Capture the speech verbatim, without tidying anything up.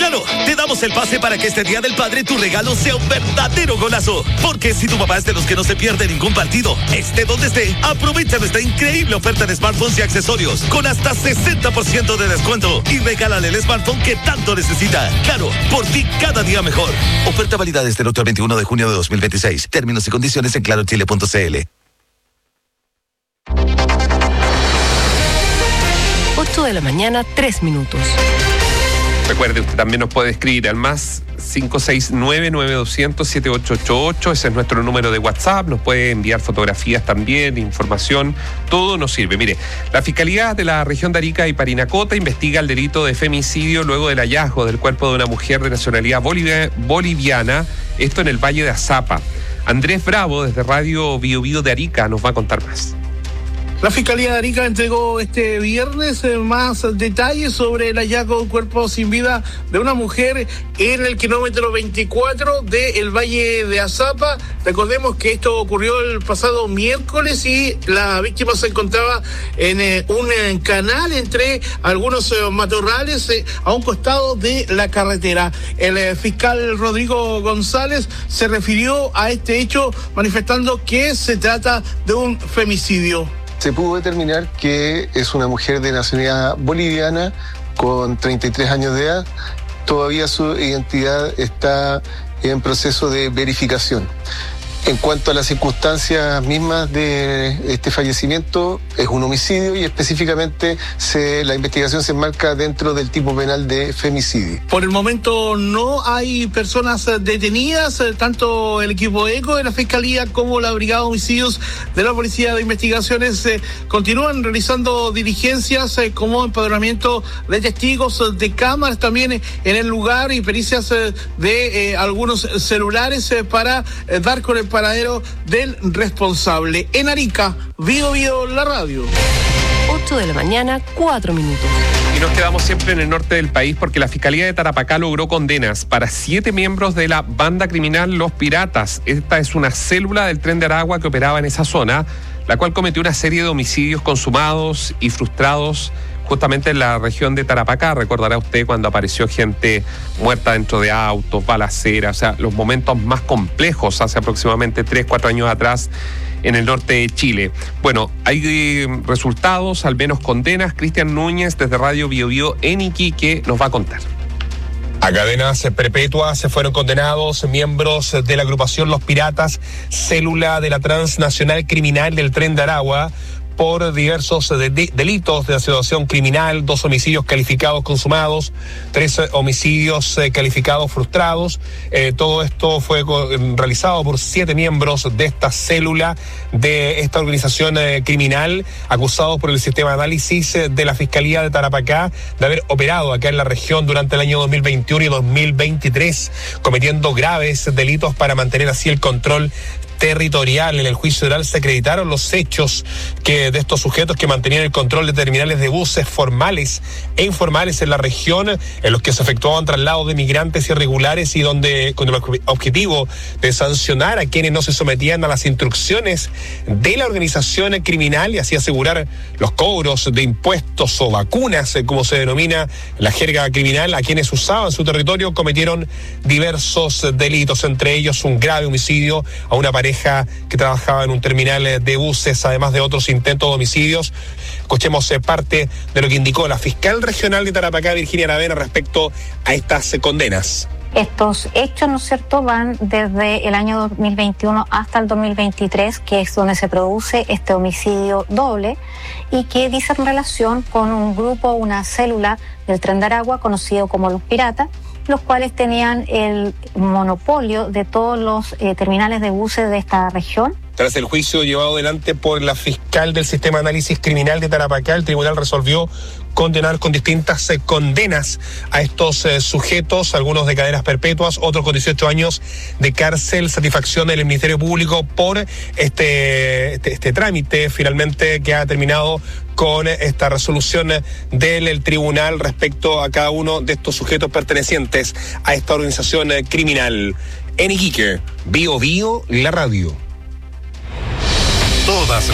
Claro, te damos el pase para que este Día del Padre tu regalo sea un verdadero golazo. Porque si tu papá es de los que no se pierde ningún partido, esté donde esté, aprovecha nuestra increíble oferta de smartphones y accesorios con hasta sesenta por ciento de descuento y regálale el smartphone que tanto necesita. Claro, por ti cada día mejor. Oferta válida desde el otro al veintiuno de junio de dos mil veintiséis. Términos y condiciones en claro chile punto c l. ocho de la mañana, tres minutos. Recuerde, usted también nos puede escribir al más cinco seis nueve, nueve dos cero cero, siete ocho ocho ocho. Ese es nuestro número de WhatsApp. Nos puede enviar fotografías también, información. Todo nos sirve. Mire, la Fiscalía de la región de Arica y Parinacota investiga el delito de femicidio luego del hallazgo del cuerpo de una mujer de nacionalidad bolivia, boliviana, esto en el Valle de Azapa. Andrés Bravo, desde Radio Bio Bio de Arica, nos va a contar más. La Fiscalía de Arica entregó este viernes más detalles sobre el hallazgo de un cuerpo sin vida de una mujer en el kilómetro veinticuatro del Valle de Azapa. Recordemos que esto ocurrió el pasado miércoles y la víctima se encontraba en eh, un eh, canal entre algunos eh, matorrales eh, a un costado de la carretera. El eh, fiscal Rodrigo González se refirió a este hecho manifestando que se trata de un femicidio. Se pudo determinar que es una mujer de nacionalidad boliviana con treinta y tres años de edad. Todavía su identidad está en proceso de verificación. En cuanto a las circunstancias mismas de este fallecimiento, es un homicidio y específicamente se, la investigación se enmarca dentro del tipo penal de femicidio. Por el momento no hay personas detenidas, tanto el equipo ECO de la Fiscalía como la Brigada de Homicidios de la Policía de Investigaciones eh, continúan realizando diligencias eh, como empadronamiento de testigos, de cámaras también en el lugar y pericias eh, de eh, algunos celulares eh, para eh, dar con el paradero del responsable. En Arica, Bio Bio la radio. ocho de la mañana, cuatro minutos. Y nos quedamos siempre en el norte del país porque la Fiscalía de Tarapacá logró condenas para siete miembros de la banda criminal Los Piratas. Esta es una célula del Tren de Aragua que operaba en esa zona, la cual cometió una serie de homicidios consumados y frustrados justamente en la región de Tarapacá. Recordará usted cuando apareció gente muerta dentro de autos, balaceras, o sea, los momentos más complejos hace aproximadamente tres, cuatro años atrás en el norte de Chile. Bueno, hay resultados, al menos condenas. Cristian Núñez, desde Radio Bio Bio en Iquique, nos va a contar. A cadenas perpetuas se fueron condenados miembros de la agrupación Los Piratas, célula de la transnacional criminal del Tren de Aragua, por diversos de- de- delitos de asociación criminal, dos homicidios calificados consumados, tres homicidios eh, calificados frustrados. Eh, todo esto fue co- realizado por siete miembros de esta célula de esta organización eh, criminal, acusados por el sistema de análisis eh, de la Fiscalía de Tarapacá de haber operado acá en la región durante el año dos mil veintiuno y dos mil veintitrés, cometiendo graves delitos para mantener así el control territorial. En el juicio oral se acreditaron los hechos que de estos sujetos que mantenían el control de terminales de buses formales e informales en la región, en los que se efectuaban traslados de migrantes irregulares y donde con el objetivo de sancionar a quienes no se sometían a las instrucciones de la organización criminal y así asegurar los cobros de impuestos o vacunas, como se denomina la jerga criminal, a quienes usaban su territorio, cometieron diversos delitos, entre ellos un grave homicidio a una pareja que trabajaba en un terminal de buses, además de otros intentos de homicidios. Escuchemos eh, parte de lo que indicó la fiscal regional de Tarapacá, Virginia Aravena, respecto a estas eh, condenas. Estos hechos, ¿no es cierto?, van desde el año dos mil veintiuno hasta el dos mil veintitrés, que es donde se produce este homicidio doble y que dice en relación con un grupo, una célula del Tren de Aragua conocido como Los Piratas, los cuales tenían el monopolio de todos los eh, terminales de buses de esta región. Tras el juicio llevado adelante por la fiscal del Sistema de Análisis Criminal de Tarapacá, el tribunal resolvió condenar con distintas eh, condenas a estos eh, sujetos, algunos de cadenas perpetuas, otros con dieciocho años de cárcel, satisfacción del Ministerio Público por este, este, este trámite finalmente que ha terminado con esta resolución del el tribunal respecto a cada uno de estos sujetos pertenecientes a esta organización eh, criminal. En Iquique, Bio Bio, la radio. Todas